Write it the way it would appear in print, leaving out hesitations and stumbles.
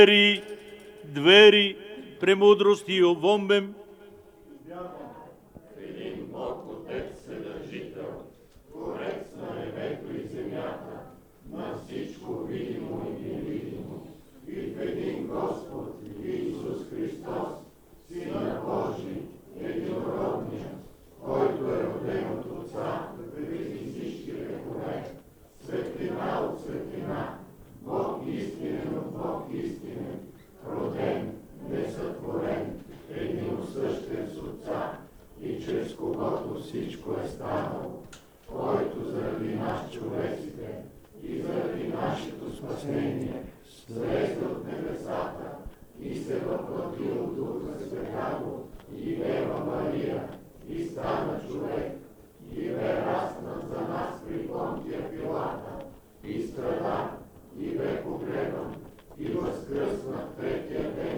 двери, премудрости и овомбем. Един Бог, Отец, Вседържител, Творец на небето и земята, на всичко видимо и невидимо, и в един Господ, Исус Христос, Сина Божий, единородният, който е роден от Отца преди всички векове, светлина от светлина, Бог истинен от Бог истинен, роден, несътворен, единосъщен с Отца, и чрез когото всичко е станало, който заради нас човеците и заради нашето спасение слезе от небесата и се въплати от Духа Святаго и Дева Мария и стана човек и бе раснат за нас при Понтия Пилата и страда и бе погребан и възкръсна в третия ден